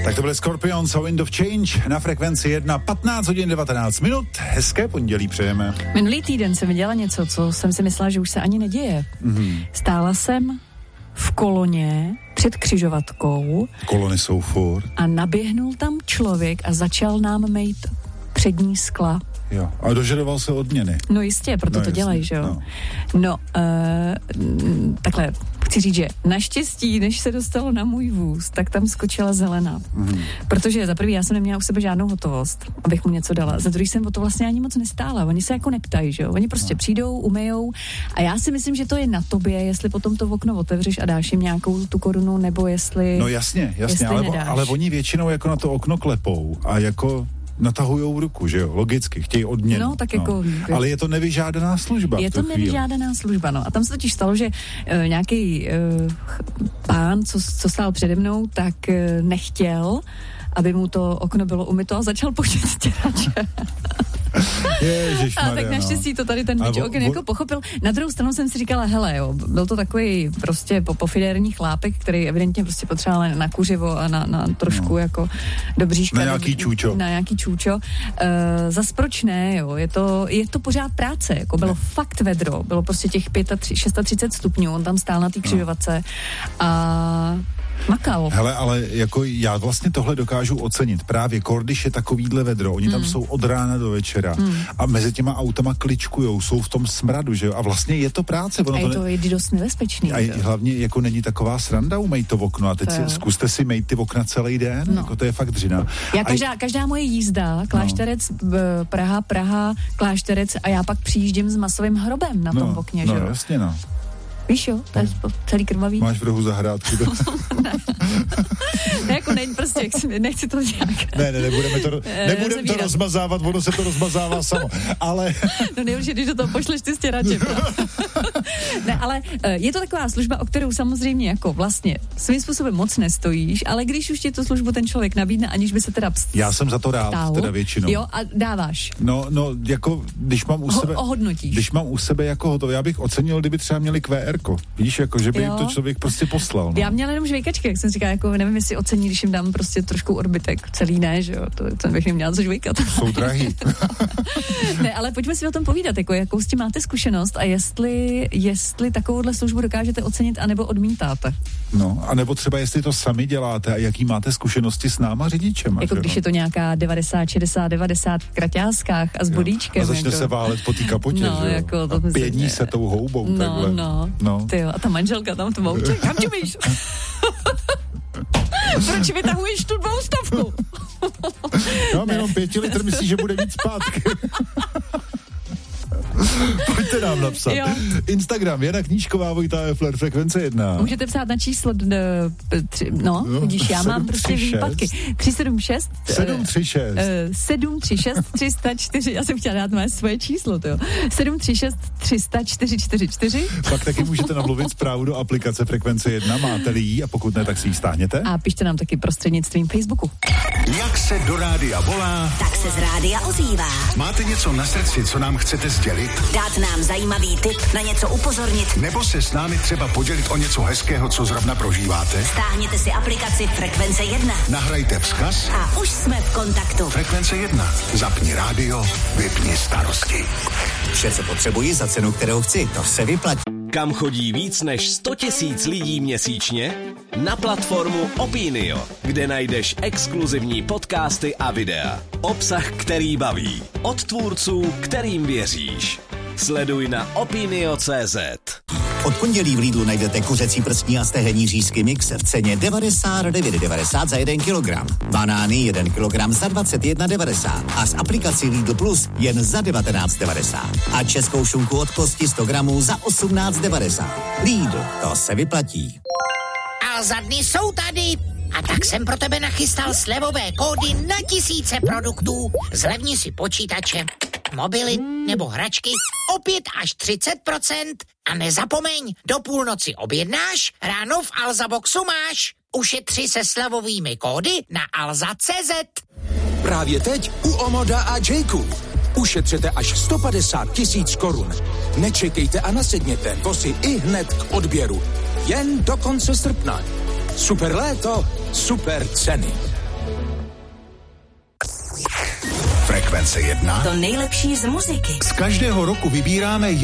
Tak to byly Scorpions a Wind of Change na frekvenci 1, 15 hodin 19 minut. Hezké pondělí přejeme. Minulý týden jsem viděla něco, co jsem si myslela, že už se ani neděje. Stála jsem v koloně před křižovatkou. Kolony jsou furt. A naběhnul tam člověk a začal nám mejt přední skla. Jo, a dožadoval se odměny. No jistě, proto to dělají, že jo? No, takhle, chci říct, že naštěstí, než se dostalo na můj vůz, tak tam skočila zelená. Protože za prvý já jsem neměla u sebe žádnou hotovost, abych mu něco dala. Za druhý jsem o to vlastně ani moc nestála. Oni se jako neptají, že jo? Oni prostě přijdou, umyjou a já si myslím, že to je na tobě, jestli potom to okno otevřeš a dáš jim nějakou tu korunu, nebo jestli... No jasně, ale oni většinou jako na to okno klepou a jako... natahujou ruku, že jo, logicky, chtějí odměnu. No, tak jako... Ale je to nevyžádaná služba. Je to nevyžádaná služba, no. A tam se totiž stalo, že nějaký pán, co stál přede mnou, tak nechtěl, aby mu to okno bylo umyto a začal počít stěrače. Ježišmarja, a tak naštěstí to tady ten byč oken jako pochopil. Na druhou stranu jsem si říkala, hele jo, byl to takový prostě pofidérní chlápek, který evidentně prostě potřeboval na kuřivo a na trošku jako do bříška. Na nějaký čůčo. Zas proč ne, jo, je to pořád práce, jako bylo fakt vedro, bylo prostě těch 36 stupňů, on tam stál na té křižovatce a makal. Hele, ale jako já vlastně tohle dokážu ocenit. Právě když je takovýhle vedro, oni tam jsou od rána do večera a mezi těma autama kličkujou, jsou v tom smradu, že jo? A vlastně je to práce. A je to dost nebezpečný. A hlavně jako není taková sranda umejt to okno a teď zkuste si mejt ty okna celý den, jako to je fakt dřina. Každá moje jízda, Klášterec, Praha, Klášterec a já pak přijíždím s masovým hrobem na tom okně, že jo? No, jasně, no. Víš jo, to je celý krvavý. Máš v rohu zahrádku. Ne, jako prostě, nechci to nějak. Nebudeme to rozmazávat, ono se to rozmazává samo, ale... No nejlepší, když do toho pošleš ty stěrače. Ne, ale je to taková služba, o kterou samozřejmě jako vlastně svým způsobem moc nestojíš, ale když už ti tu službu ten člověk nabídne, aniž by se teda já jsem za to rád, teda většinou. Jo, a dáváš. No, jako, když mám u sebe... Ohodnotíš. Když mám u sebe jako hotovo, já bych ocenil, kdyby třeba měli QR. Víš, jako, že by jim to člověk prostě poslal. No. Já měla jenom žvejkačky, jak jsem říkala, jako nevím, jestli ocení, když jim dám prostě trošku orbitek, celý ne, že jo, to bych neměla co žvejkat. Jsou drahý. Ne, ale pojďme si o tom povídat, jako jakou s tím máte zkušenost a jestli takovouhle službu dokážete ocenit, anebo odmítáte. No, anebo třeba jestli to sami děláte a jaký máte zkušenosti s náma řidičema. Jako když je to nějaká 90, 60, 90 v kraťáskách a s bodíčkem. A začne jako... se válet po té kapotě, no, že jo? Jako a pědní se tou houbou takhle. No. Tyjo, a ta manželka tam v tom autě, kam čumíš? Proč vytahuješ tu 200? Já mám jenom 5 litr, myslíš, že bude víc zpátky. Pojďte nám napsat. Jo. Instagram, Jana Knížková, Vojta Efler, frekvence 1. Můžete psát na číslo, vidíš, já mám prostě výpadky. 376 304, já jsem chtěla dát moje svoje číslo, to jo. 736 300 444. Pak taky můžete namluvit zprávu do aplikace frekvence 1, máte-li jí a pokud ne, tak si ji stáhněte. A pište nám taky prostřednictvím Facebooku. Jak se do rádia volá, tak se z rádia ozývá. Máte něco na srdci, co nám chcete sdělit? Dát nám zajímavý tip, na něco upozornit. Nebo se s námi třeba podělit o něco hezkého, co zrovna prožíváte? Stáhněte si aplikaci Frekvence 1. Nahrajte vzkaz a už jsme v kontaktu. Frekvence 1. Zapni rádio, vypni starosti. Vše, co potřebuji za cenu, kterou chci, to se vyplatí. Kam chodí víc než 100 000 lidí měsíčně? Na platformu Opinio, kde najdeš exkluzivní podcasty a videa. Obsah, který baví. Od tvůrců, kterým věříš. Sleduj na opinio.cz. Od pondělí v Lidlu najdete kuřecí prstní a stehenní řízky mix v ceně 99,90 za 1 kilogram. Banány 1 kilogram za 21,90 a s aplikací Lidl Plus jen za 19,90. A českou šunku od kosti 100 gramů za 18,90. Lidl, to se vyplatí. A za dny jsou tady. A tak jsem pro tebe nachystal slevové kódy na tisíce produktů. Zlevni si počítače, mobily nebo hračky o 5 až 30%. A nezapomeň, do půlnoci objednáš, ráno v Alza Boxu máš. Ušetři se slevovými kódy na alza.cz. Právě teď u Omoda a Jayku. Ušetřete až 150 000 korun. Nečekejte a nasedněte, vozy i hned k odběru. Jen do konce srpna. Super léto, super ceny. Frekvence 1. To nejlepší z muziky. Z každého roku vybíráme